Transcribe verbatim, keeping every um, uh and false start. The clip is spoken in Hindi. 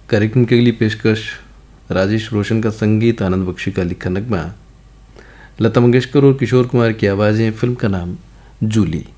कार्यक्रम के लिए पेशकश राजेश रोशन का संगीत, आनंद बख्शी का लिखा नगमा, लता मंगेशकर और किशोर कुमार की आवाज़ें। फिल्म का नाम जूली।